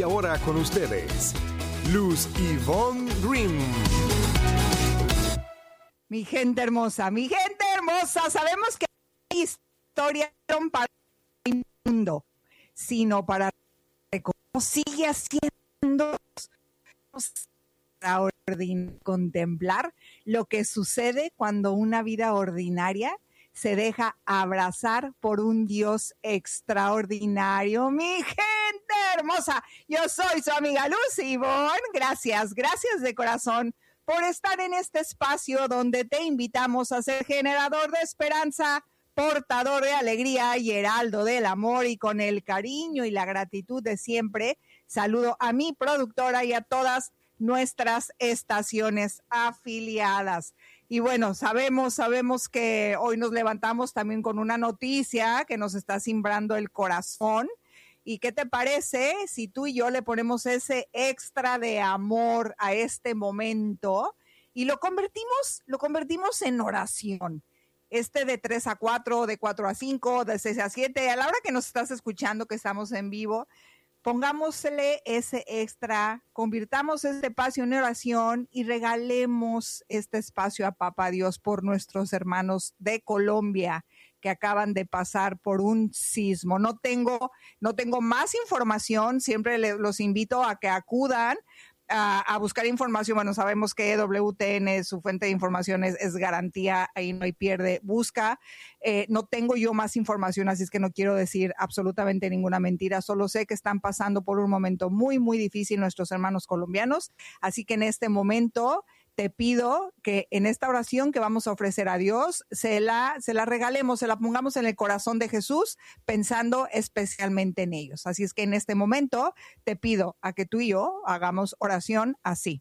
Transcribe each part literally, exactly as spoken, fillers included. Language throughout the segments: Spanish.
ahora con ustedes, Luz Ivonne Green. Mi gente hermosa, mi gente hermosa, sabemos que hay historias para el mundo, sino para cómo sigue haciendo contemplar lo que sucede cuando una vida ordinaria se deja abrazar por un Dios extraordinario. Mi gente hermosa, yo soy su amiga Luz Ivonne. Gracias, gracias de corazón por estar en este espacio donde te invitamos a ser generador de esperanza, portador de alegría y heraldo del amor, y con el cariño y la gratitud de siempre, saludo a mi productora y a todas nuestras estaciones afiliadas. Y bueno, sabemos, sabemos que hoy nos levantamos también con una noticia que nos está cimbrando el corazón. ¿Y qué te parece si tú y yo le ponemos ese extra de amor a este momento y lo convertimos, lo convertimos en oración? Este de tres a cuatro, de cuatro a cinco, de seis a siete, a la hora que nos estás escuchando, que estamos en vivo, pongámosle ese extra, convirtamos este espacio en oración y regalemos este espacio a Papá Dios por nuestros hermanos de Colombia que acaban de pasar por un sismo. No tengo, no tengo más información, siempre le, los invito a que acudan a, a buscar información. Bueno, sabemos que W T N, su fuente de información es, es garantía, ahí no hay pierde, busca. Eh, no tengo yo más información, así es que no quiero decir absolutamente ninguna mentira, solo sé que están pasando por un momento muy, muy difícil nuestros hermanos colombianos, así que en este momento te pido que en esta oración que vamos a ofrecer a Dios, se la, se la regalemos, se la pongamos en el corazón de Jesús, pensando especialmente en ellos. Así es que en este momento te pido a que tú y yo hagamos oración así.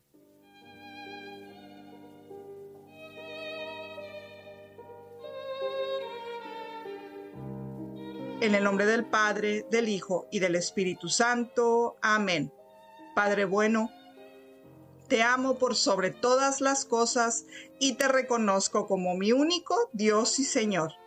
En el nombre del Padre, del Hijo y del Espíritu Santo. Amén. Padre bueno, te amo por sobre todas las cosas y te reconozco como mi único Dios y Señor.